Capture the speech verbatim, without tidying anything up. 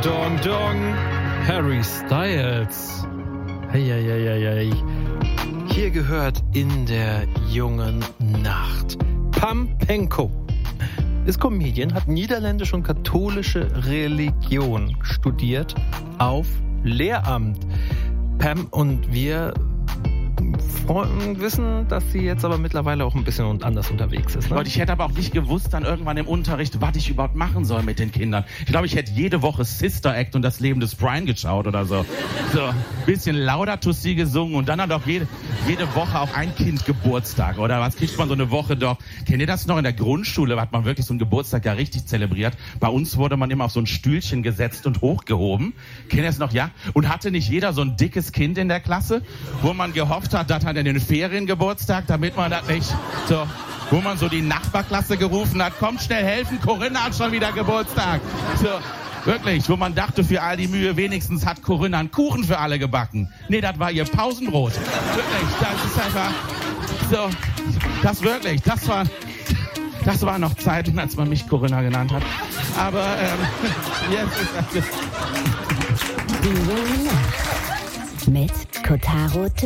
Dong Dong, Harry Styles. Heieieiei. Hier gehört in der jungen Nacht Pampenko. Ist Comedian, hat niederländische und katholische Religion studiert auf Lehramt. Pam und wir wissen, dass sie jetzt aber mittlerweile auch ein bisschen anders unterwegs ist. Ne? Leute, ich hätte aber auch nicht gewusst dann irgendwann im Unterricht, was ich überhaupt machen soll mit den Kindern. Ich glaube, ich hätte jede Woche Sister Act und das Leben des Brian geschaut oder so. So, ein bisschen Laudato Si gesungen und dann hat auch jede, jede Woche auch ein Kind Geburtstag. Oder was kriegt man so eine Woche doch? Kennt ihr das noch? In der Grundschule hat man wirklich so einen Geburtstag ja richtig zelebriert. Bei uns wurde man immer auf so ein Stühlchen gesetzt und hochgehoben. Kennt ihr das noch? Ja? Und hatte nicht jeder so ein dickes Kind in der Klasse, wo man gehofft hat, dass er in den Ferien Geburtstag, damit man das nicht so, wo man so die Nachbarklasse gerufen hat, kommt schnell helfen, Corinna hat schon wieder Geburtstag. So, wirklich, wo man dachte, für all die Mühe, wenigstens hat Corinna einen Kuchen für alle gebacken. Nee, das war ihr Pausenbrot. Wirklich, das ist einfach so, das wirklich, das war, das waren noch Zeiten, als man mich Corinna genannt hat. Aber, ähm, jetzt ist das... Die junge Nacht mit Kotaro